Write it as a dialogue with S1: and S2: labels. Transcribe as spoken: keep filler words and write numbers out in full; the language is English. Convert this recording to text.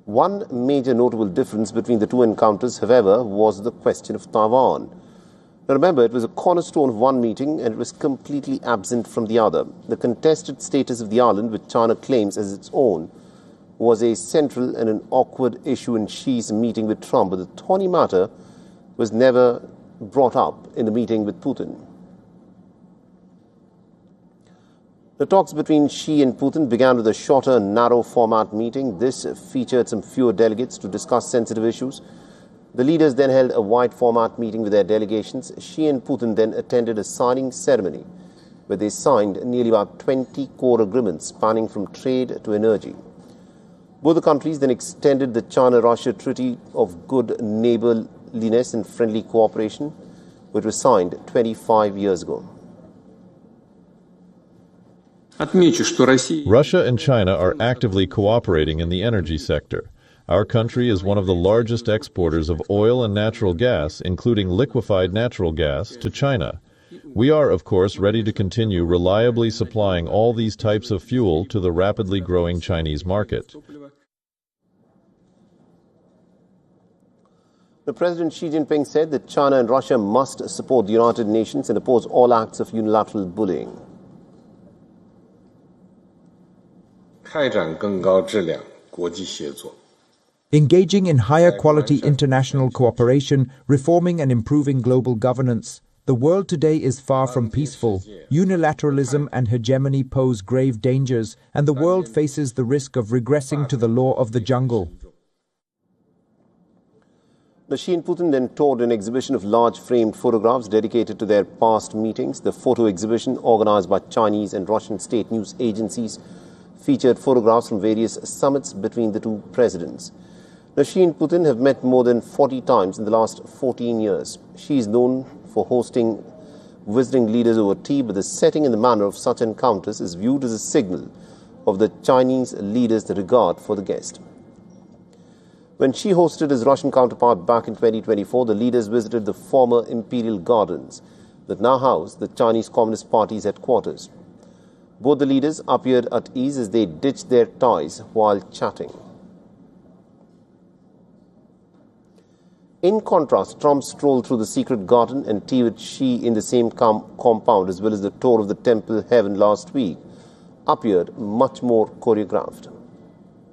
S1: One major notable difference between the two encounters, however, was the question of Taiwan. Now remember, it was a cornerstone of one meeting and it was completely absent from the other. The contested status of the island, which China claims as its own, was a central and an awkward issue in Xi's meeting with Trump, but the thorny matter was never brought up in the meeting with Putin. The talks between Xi and Putin began with a shorter, narrow format meeting. This featured some fewer delegates to discuss sensitive issues. The leaders then held a wide format meeting with their delegations. Xi and Putin then attended a signing ceremony where they signed nearly about twenty core agreements spanning from trade to energy. Both the countries then extended the China-Russia Treaty of Good Neighborliness and Friendly Cooperation, which was signed twenty-five years ago.
S2: Russia and China are actively cooperating in the energy sector. Our country is one of the largest exporters of oil and natural gas, including liquefied natural gas, to China. We are, of course, ready to continue reliably supplying all these types of fuel to the rapidly growing Chinese market.
S1: The President Xi Jinping said that China and Russia must support the United Nations and oppose all acts of unilateral bullying.
S3: Engaging in higher quality international cooperation, reforming and improving global governance. The world today is far from peaceful. Unilateralism and hegemony pose grave dangers, and the world faces the risk of regressing to the law of the jungle.
S1: The Xi and Putin then toured an exhibition of large framed photographs dedicated to their past meetings. The photo exhibition, organized by Chinese and Russian state news agencies, featured photographs from various summits between the two presidents. Now, Xi and Putin have met more than forty times in the last fourteen years. Xi is known for hosting visiting leaders over tea, but the setting and the manner of such encounters is viewed as a signal of the Chinese leaders' regard for the guest. When Xi hosted his Russian counterpart back in twenty twenty-four, the leaders visited the former Imperial Gardens that now house the Chinese Communist Party's headquarters. Both the leaders appeared at ease as they ditched their ties while chatting. In contrast, Trump strolled through the secret garden and tea with Xi in the same com- compound, as well as the tour of the Temple Heaven last week, appeared much more choreographed.